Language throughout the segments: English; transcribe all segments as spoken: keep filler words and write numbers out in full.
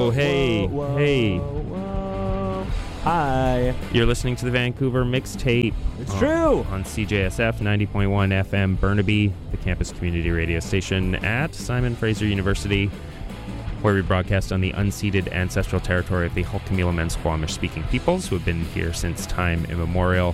whoa, hey, whoa, hey. Whoa. Hi. You're listening to the Vancouver Mixtape. It's on, true. On C J S F ninety point one F M Burnaby, the campus community radio station at Simon Fraser University, where we broadcast on the unceded ancestral territory of the Halkah and Squamish-speaking peoples who have been here since time immemorial.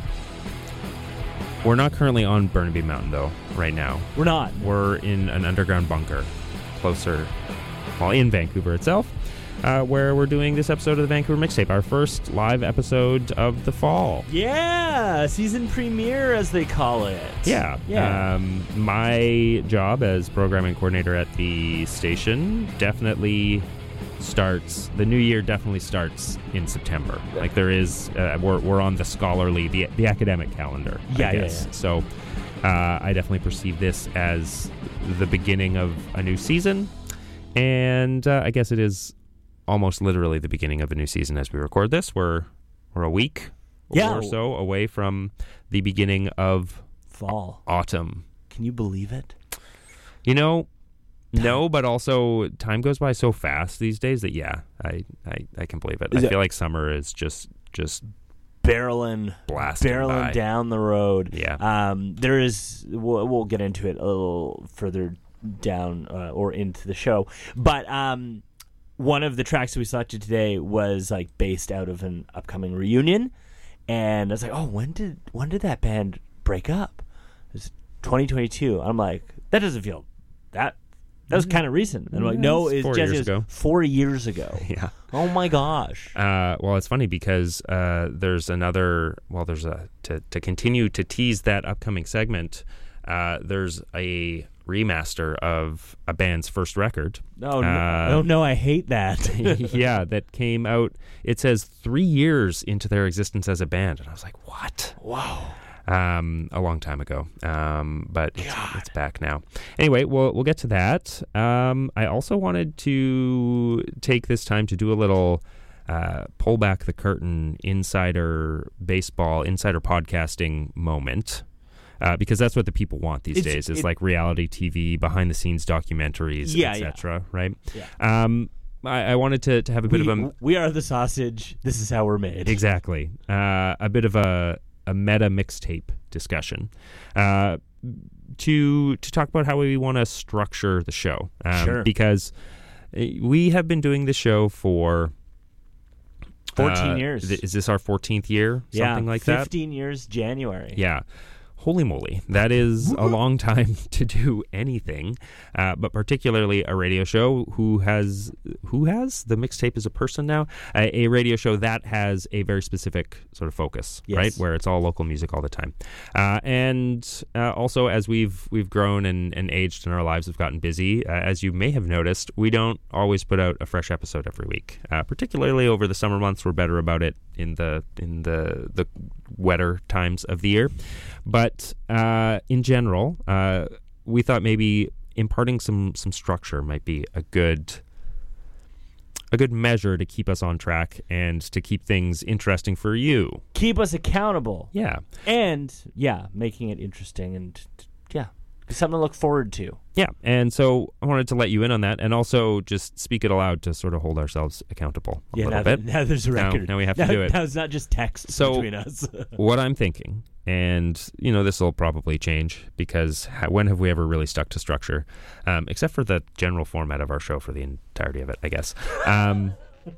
We're not currently on Burnaby Mountain, though, right now. We're not. We're in an underground bunker closer, well, in Vancouver itself, uh, where we're doing this episode of the Vancouver Mixtape, our first live episode of the fall. Yeah, season premiere, as they call it. Yeah. Yeah. Um, my job as programming coordinator at the station definitely starts, the new year definitely starts in September. Yeah. Like there is, uh, we're, we're on the scholarly, the, the academic calendar, Yeah, I guess. yeah, yeah. So uh, I definitely perceive this as the beginning of a new season. And uh, I guess it is almost literally the beginning of a new season as we record this. We're, we're a week Yeah. or so away from the beginning of Fall. autumn. Can you believe it? You know, no, but also time goes by so fast these days that, yeah, I, I, I can believe it. Is I it- feel like summer is just just Barreling, blasting barreling by. down the road. Yeah. Um, there is, we'll, we'll get into it a little further down uh, or into the show. But um, one of the tracks that we selected today was like based out of an upcoming reunion. And I was like, oh, when did when did that band break up? It was twenty twenty-two. I'm like, that doesn't feel that. That was kind of recent. And I'm like, Yeah, no, it's it's four Jesse, years it was ago. Four years ago. Yeah. Oh my gosh. Uh, well, it's funny because uh, there's another, well, there's a, to, to continue to tease that upcoming segment, uh, there's a remaster of a band's first record. Oh, no, Uh, oh, no, I hate that. yeah, that came out, it says three years into their existence as a band. And I was like, what? Wow. Um, a long time ago, um, but it's, it's back now. Anyway, we'll we'll get to that. Um, I also wanted to take this time to do a little uh, pull back the curtain, insider baseball, insider podcasting moment, uh, because that's what the people want these It's- days. Is it- like reality T V, behind the scenes documentaries, Yeah, et cetera. Right? Yeah. Um, I, I wanted to to have a bit we, of a we are the sausage. This is how we're made. Exactly. Uh, a bit of a, a meta mixtape discussion uh, to to talk about how we want to structure the show. Um, Sure. Because we have been doing the show for fourteen uh, years. th- is this our fourteenth year? yeah, Something like that? fifteen years January. Yeah. Holy moly. That is a long time to do anything, uh, but particularly a radio show who has, who has, the mixtape is a person now, a, a radio show that has a very specific sort of focus, Yes. right, where it's all local music all the time. Uh, and uh, also as we've we've grown and, and aged and our lives have gotten busy, uh, as you may have noticed, we don't always put out a fresh episode every week. Uh, particularly over the summer months, we're better about it in the in the the wetter times of the year. But uh, in general, uh, we thought maybe imparting some some structure might be a good a good measure to keep us on track and to keep things interesting for you. Keep us accountable. Yeah. And, yeah, making it interesting and, yeah, something to look forward to. Yeah. And so I wanted to let you in on that and also just speak it aloud to sort of hold ourselves accountable a Yeah, little now, bit. now there's a Now- record. now we have to now, do it. Now it's not just text So- between us. What I'm thinking, and, you know, this will probably change because ha- when have we ever really stuck to structure? Um, except for the general format of our show for the entirety of it, I guess. Um,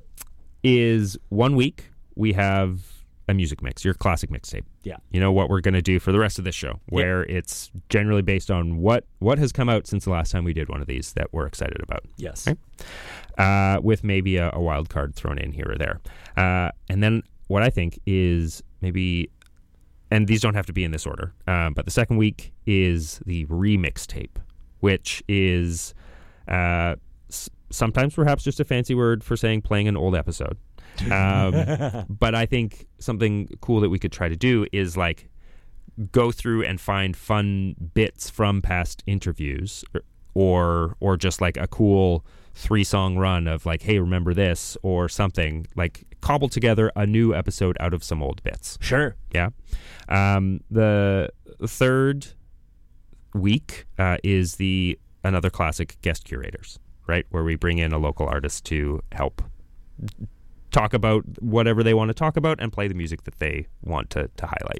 is one week we have a music mix, your classic mixtape. Yeah. You know what we're going to do for the rest of this show, where it's generally based on what, what has come out since the last time we did one of these that we're excited about. Yes. Right? Uh, with maybe a, a wild card thrown in here or there. Uh, and then what I think is maybe, and these don't have to be in this order, um, but the second week is the remix tape, which is uh, s- sometimes perhaps just a fancy word for saying playing an old episode. Um, but I think something cool that we could try to do is like go through and find fun bits from past interviews or or, or just like a cool three song run of like, hey, remember this or something, like cobble together a new episode out of some old bits. Sure. Yeah. Um, the third week uh, is the another classic guest curators. right? Where we bring in a local artist to help talk about whatever they want to talk about and play the music that they want to, to highlight.